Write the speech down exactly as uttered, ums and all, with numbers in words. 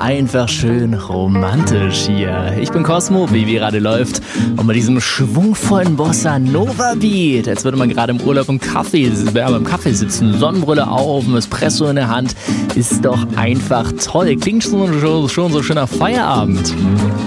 einfach schön romantisch hier. Ich bin Cosmo, wie gerade läuft. Und bei diesem schwungvollen Bossa Nova Beat, als würde man gerade im Urlaub im Kaffee, ja, beim Kaffee sitzen, Sonnenbrille auf, ein Espresso in der Hand, ist doch einfach toll. Klingt schon, schon so schöner Feierabend.